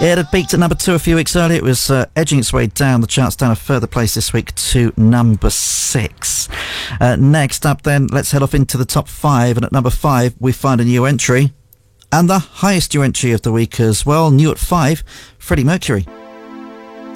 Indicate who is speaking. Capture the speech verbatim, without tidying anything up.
Speaker 1: It had peaked at number two a few weeks earlier. It was uh, edging its way down the charts, down a further place this week to number six. Uh, next up then, let's head off into the top five, and at number five we find a new entry, and the highest new entry of the week as well. New at five, Freddie Mercury.